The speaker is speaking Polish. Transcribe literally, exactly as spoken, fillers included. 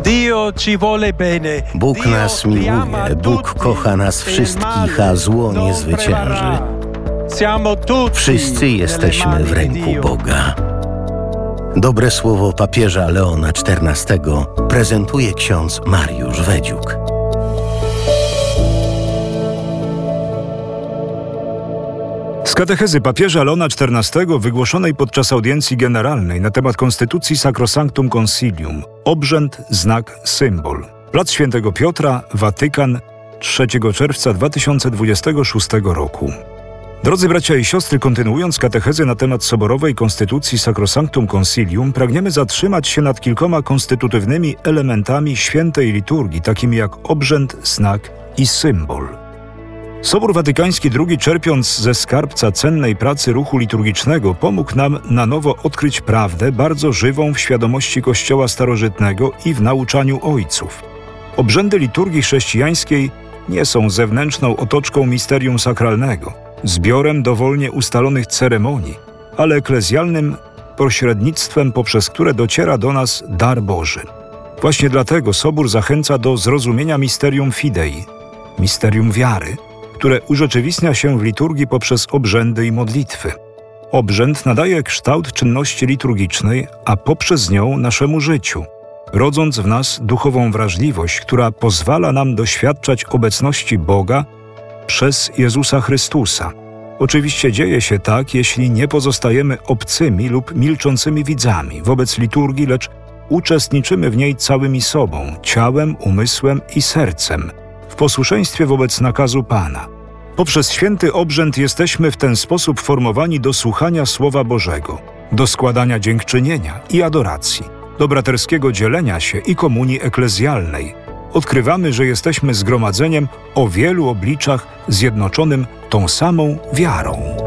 Bóg nas miłuje, Bóg kocha nas wszystkich, a zło nie zwycięży. Wszyscy jesteśmy w ręku Boga. Dobre słowo papieża Leona czternastego prezentuje ksiądz Mariusz Wedziuk. Z katechezy papieża Leona czternastego wygłoszonej podczas audiencji generalnej na temat Konstytucji Sacrosanctum Concilium. Obrzęd, znak, symbol. Plac Świętego Piotra, Watykan, trzeciego czerwca dwa tysiące dwudziestego szóstego roku. Drodzy bracia i siostry, kontynuując katechezę na temat soborowej Konstytucji Sacrosanctum Concilium, pragniemy zatrzymać się nad kilkoma konstytutywnymi elementami świętej liturgii, takimi jak obrzęd, znak i symbol. Sobór Watykański drugi, czerpiąc ze skarbca cennej pracy ruchu liturgicznego, pomógł nam na nowo odkryć prawdę bardzo żywą w świadomości Kościoła starożytnego i w nauczaniu ojców. Obrzędy liturgii chrześcijańskiej nie są zewnętrzną otoczką misterium sakralnego, zbiorem dowolnie ustalonych ceremonii, ale eklezjalnym pośrednictwem, poprzez które dociera do nas dar Boży. Właśnie dlatego Sobór zachęca do zrozumienia misterium fidei, misterium wiary, które urzeczywistnia się w liturgii poprzez obrzędy i modlitwy. Obrzęd nadaje kształt czynności liturgicznej, a poprzez nią naszemu życiu, rodząc w nas duchową wrażliwość, która pozwala nam doświadczać obecności Boga przez Jezusa Chrystusa. Oczywiście dzieje się tak, jeśli nie pozostajemy obcymi lub milczącymi widzami wobec liturgii, lecz uczestniczymy w niej całymi sobą, ciałem, umysłem i sercem, w posłuszeństwie wobec nakazu Pana. Poprzez święty obrzęd jesteśmy w ten sposób formowani do słuchania Słowa Bożego, do składania dziękczynienia i adoracji, do braterskiego dzielenia się i komunii eklezjalnej. Odkrywamy, że jesteśmy zgromadzeniem o wielu obliczach zjednoczonym tą samą wiarą.